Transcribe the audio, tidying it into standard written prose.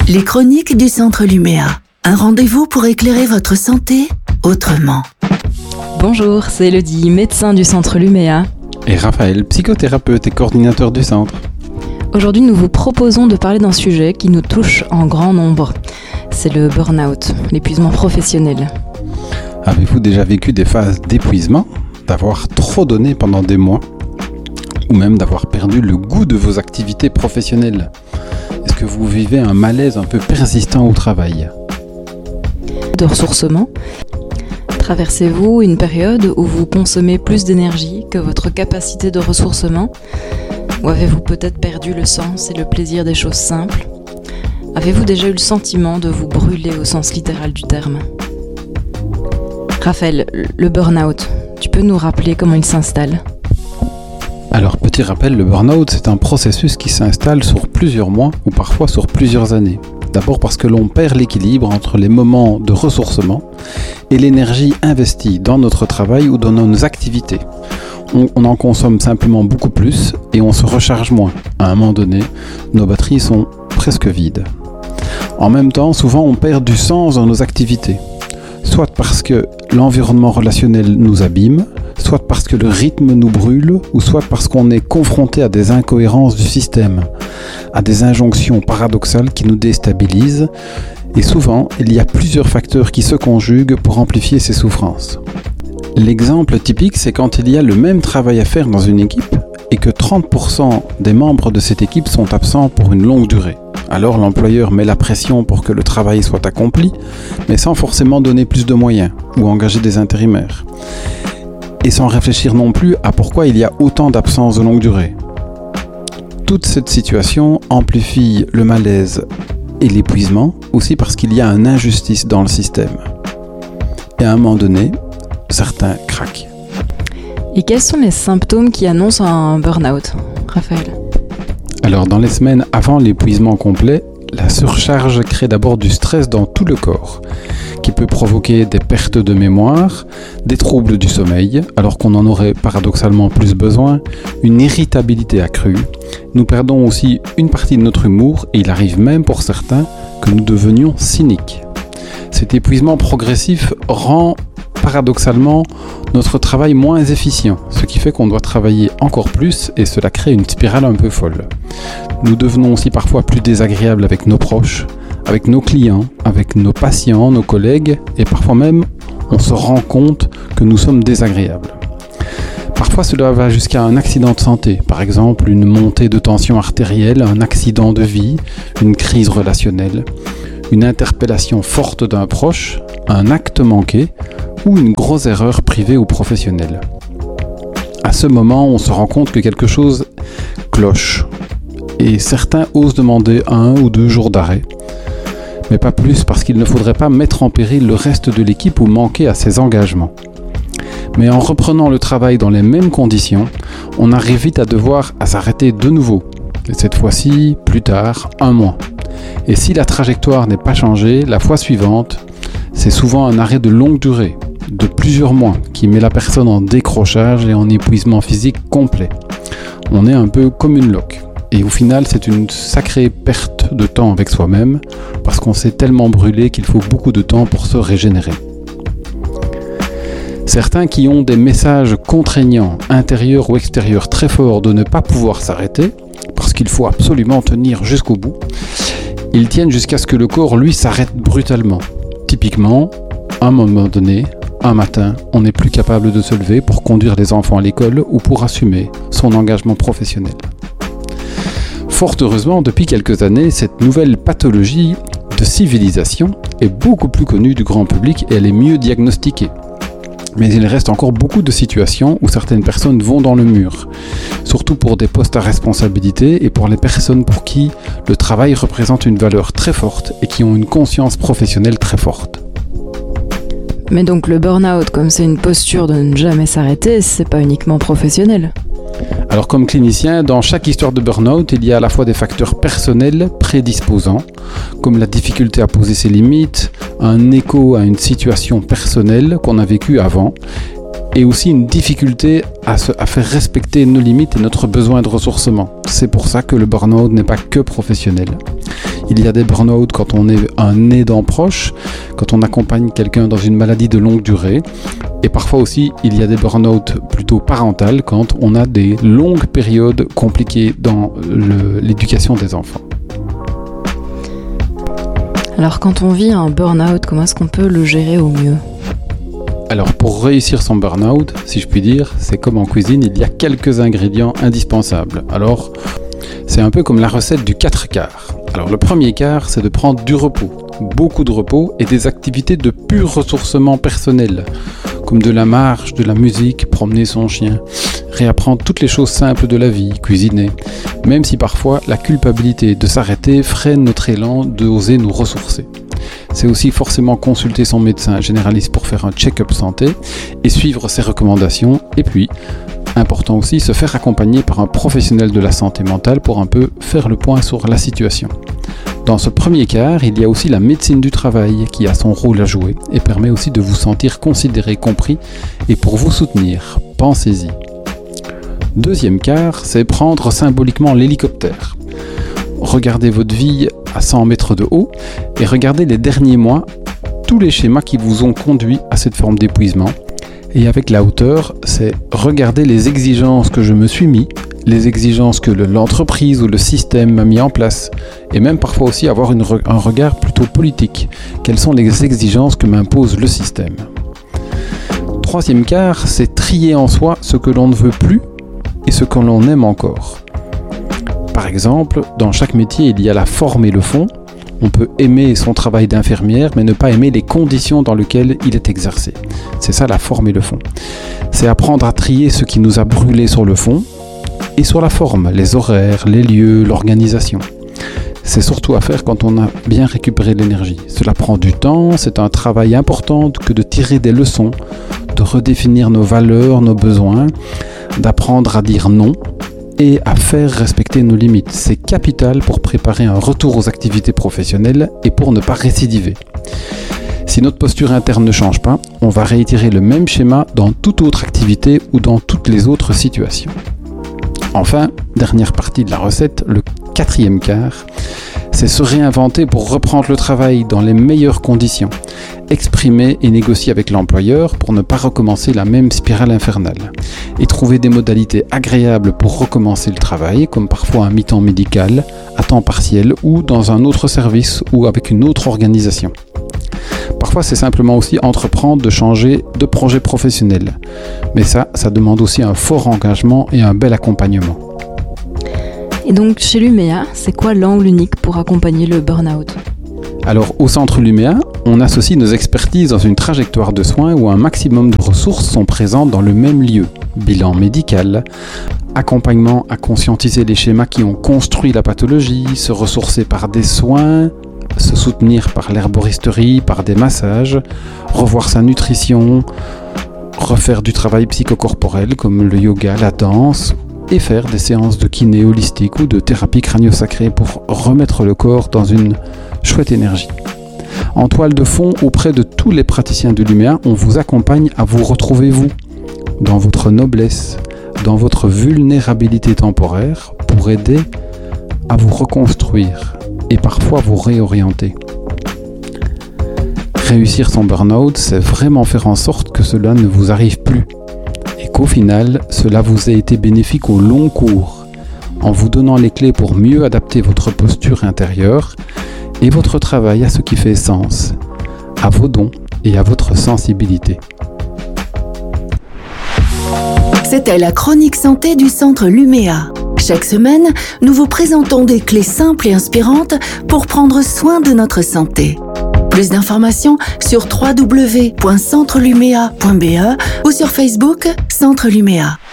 Les chroniques du Centre Luméa. Un rendez-vous pour éclairer votre santé autrement. Bonjour, c'est Elodie, médecin du Centre Luméa. Et Raphaël, psychothérapeute et coordinateur du centre. Aujourd'hui, nous vous proposons de parler d'un sujet qui nous touche en grand nombre. C'est le burn-out, l'épuisement professionnel. Avez-vous déjà vécu des phases d'épuisement, d'avoir trop donné pendant des mois, ou même d'avoir perdu le goût de vos activités professionnelles ? Est-ce que vous vivez un malaise un peu persistant au travail ? De ressourcement. Traversez-vous une période où vous consommez plus d'énergie que votre capacité de ressourcement ? Ou avez-vous peut-être perdu le sens et le plaisir des choses simples ? Avez-vous déjà eu le sentiment de vous brûler au sens littéral du terme ? Raphaël, le burn-out, tu peux nous rappeler comment il s'installe ? Alors, petit rappel, le burn-out, c'est un processus qui s'installe sur plusieurs mois ou parfois sur plusieurs années. D'abord parce que l'on perd l'équilibre entre les moments de ressourcement et l'énergie investie dans notre travail ou dans nos activités. On en consomme simplement beaucoup plus et on se recharge moins. À un moment donné, nos batteries sont presque vides. En même temps, souvent on perd du sens dans nos activités. Soit parce que l'environnement relationnel nous abîme, soit parce que le rythme nous brûle, ou soit parce qu'on est confronté à des incohérences du système, à des injonctions paradoxales qui nous déstabilisent. Et souvent, il y a plusieurs facteurs qui se conjuguent pour amplifier ces souffrances. L'exemple typique, c'est quand il y a le même travail à faire dans une équipe et que 30% des membres de cette équipe sont absents pour une longue durée. Alors l'employeur met la pression pour que le travail soit accompli, mais sans forcément donner plus de moyens ou engager des intérimaires. Et sans réfléchir non plus à pourquoi il y a autant d'absences de longue durée. Toute cette situation amplifie le malaise et l'épuisement, aussi parce qu'il y a une injustice dans le système. Et à un moment donné, certains craquent. Et quels sont les symptômes qui annoncent un burn-out, Raphaël ? Alors, dans les semaines avant l'épuisement complet, la surcharge crée d'abord du stress dans tout le corps, qui peut provoquer des pertes de mémoire, des troubles du sommeil, alors qu'on en aurait paradoxalement plus besoin, une irritabilité accrue. Nous perdons aussi une partie de notre humour et il arrive même pour certains que nous devenions cyniques. Cet épuisement progressif rend paradoxalement notre travail moins efficient, ce qui fait qu'on doit travailler encore plus et cela crée une spirale un peu folle. Nous devenons aussi parfois plus désagréables avec nos proches, avec nos clients, avec nos patients, nos collègues et parfois même on se rend compte que nous sommes désagréables. Parfois cela va jusqu'à un accident de santé, par exemple une montée de tension artérielle, un accident de vie, une crise relationnelle, une interpellation forte d'un proche, un acte manqué ou une grosse erreur privée ou professionnelle. À ce moment, on se rend compte que quelque chose cloche et certains osent demander 1 ou 2 jours d'arrêt, mais pas plus parce qu'il ne faudrait pas mettre en péril le reste de l'équipe ou manquer à ses engagements. Mais en reprenant le travail dans les mêmes conditions, on arrive vite à devoir s'arrêter de nouveau, et cette fois-ci, plus tard, 1 mois. Et si la trajectoire n'est pas changée, la fois suivante, c'est souvent un arrêt de longue durée, de plusieurs mois, qui met la personne en décrochage et en épuisement physique complet. On est un peu comme une loque. Et au final, c'est une sacrée perte de temps avec soi-même, parce qu'on s'est tellement brûlé qu'il faut beaucoup de temps pour se régénérer. Certains qui ont des messages contraignants, intérieurs ou extérieurs très forts de ne pas pouvoir s'arrêter, parce qu'il faut absolument tenir jusqu'au bout, ils tiennent jusqu'à ce que le corps, lui, s'arrête brutalement. Typiquement, à un moment donné, un matin, on n'est plus capable de se lever pour conduire les enfants à l'école ou pour assumer son engagement professionnel. Fort heureusement, depuis quelques années, cette nouvelle pathologie de civilisation est beaucoup plus connue du grand public et elle est mieux diagnostiquée. Mais il reste encore beaucoup de situations où certaines personnes vont dans le mur, surtout pour des postes à responsabilité et pour les personnes pour qui le travail représente une valeur très forte et qui ont une conscience professionnelle très forte. Mais donc le burn-out, comme c'est une posture de ne jamais s'arrêter, c'est pas uniquement professionnel. Alors comme clinicien, dans chaque histoire de burn-out, il y a à la fois des facteurs personnels prédisposants, comme la difficulté à poser ses limites, un écho à une situation personnelle qu'on a vécue avant, et aussi une difficulté à faire respecter nos limites et notre besoin de ressourcement. C'est pour ça que le burn-out n'est pas que professionnel. Il y a des burn-out quand on est un aidant proche, quand on accompagne quelqu'un dans une maladie de longue durée. Et parfois aussi, il y a des burn-out plutôt parentales quand on a des longues périodes compliquées dans l'éducation des enfants. Alors quand on vit un burn-out, comment est-ce qu'on peut le gérer au mieux ? Alors pour réussir son burn-out, si je puis dire, c'est comme en cuisine, il y a quelques ingrédients indispensables. Alors, c'est un peu comme la recette du 4/4. Alors le premier quart, c'est de prendre du repos, beaucoup de repos et des activités de pur ressourcement personnel, comme de la marche, de la musique, promener son chien, réapprendre toutes les choses simples de la vie, cuisiner, même si parfois la culpabilité de s'arrêter freine notre élan d'oser nous ressourcer. C'est aussi forcément consulter son médecin généraliste pour faire un check-up santé et suivre ses recommandations. Et puis, important aussi, se faire accompagner par un professionnel de la santé mentale pour un peu faire le point sur la situation. Dans ce premier quart, il y a aussi la médecine du travail qui a son rôle à jouer et permet aussi de vous sentir considéré, compris et pour vous soutenir. Pensez-y. Deuxième quart, c'est prendre symboliquement l'hélicoptère. Regardez votre vie à 100 mètres de haut et regardez les derniers mois, tous les schémas qui vous ont conduit à cette forme d'épuisement. Et avec la hauteur, c'est regarder les exigences que je me suis mis, les exigences que l'entreprise ou le système m'a mis en place, et même parfois aussi avoir un regard plutôt politique. Quelles sont les exigences que m'impose le système ? Troisième quart, c'est trier en soi ce que l'on ne veut plus et ce que l'on aime encore. Par exemple, dans chaque métier, il y a la forme et le fond. On peut aimer son travail d'infirmière, mais ne pas aimer les conditions dans lesquelles il est exercé. C'est ça la forme et le fond. C'est apprendre à trier ce qui nous a brûlé sur le fond et sur la forme, les horaires, les lieux, l'organisation. C'est surtout à faire quand on a bien récupéré l'énergie. Cela prend du temps, c'est un travail important que de tirer des leçons, de redéfinir nos valeurs, nos besoins, d'apprendre à dire non et à faire respecter nos limites. C'est capital pour préparer un retour aux activités professionnelles et pour ne pas récidiver. Si notre posture interne ne change pas, on va réitérer le même schéma dans toute autre activité ou dans toutes les autres situations. Enfin, dernière partie de la recette, le quatrième quart, c'est se réinventer pour reprendre le travail dans les meilleures conditions, exprimer et négocier avec l'employeur pour ne pas recommencer la même spirale infernale, et trouver des modalités agréables pour recommencer le travail, comme parfois un mi-temps médical, à temps partiel ou dans un autre service ou avec une autre organisation. Parfois, c'est simplement aussi entreprendre de changer de projet professionnel. Mais ça demande aussi un fort engagement et un bel accompagnement. Et donc, chez Lumea, c'est quoi l'angle unique pour accompagner le burn-out ? Alors, au centre Lumea, on associe nos expertises dans une trajectoire de soins où un maximum de ressources sont présentes dans le même lieu. Bilan médical, accompagnement à conscientiser les schémas qui ont construit la pathologie, se ressourcer par des soins, se soutenir par l'herboristerie, par des massages, revoir sa nutrition, refaire du travail psychocorporel comme le yoga, la danse, et faire des séances de kiné holistique ou de thérapie crânio-sacrée pour remettre le corps dans une chouette énergie. En toile de fond, auprès de tous les praticiens de Lumea, on vous accompagne à vous retrouver vous, dans votre noblesse, dans votre vulnérabilité temporaire, pour aider à vous reconstruire et parfois vous réorienter. Réussir son burn-out, c'est vraiment faire en sorte que cela ne vous arrive plus et qu'au final, cela vous ait été bénéfique au long cours, en vous donnant les clés pour mieux adapter votre posture intérieure et votre travail à ce qui fait sens, à vos dons et à votre sensibilité. C'était la chronique santé du Centre Lumea. Chaque semaine, nous vous présentons des clés simples et inspirantes pour prendre soin de notre santé. Plus d'informations sur www.centrelumea.be ou sur Facebook Centre Lumea.